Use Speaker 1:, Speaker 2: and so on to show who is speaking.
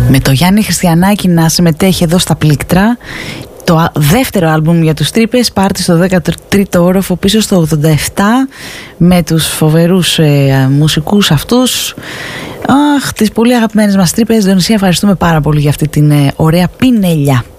Speaker 1: Με το Γιάννη Χριστιανάκη να συμμετέχει εδώ στα πλήκτρα. Το δεύτερο άλμπουμ για τους Τρύπες, πάρτι στο 13ο όροφο πίσω στο 87, με τους φοβερούς μουσικούς αυτούς. Αχ, τις πολύ αγαπημένες μας Τρύπες. Διονυσία, ευχαριστούμε πάρα πολύ για αυτή την ωραία πινελιά.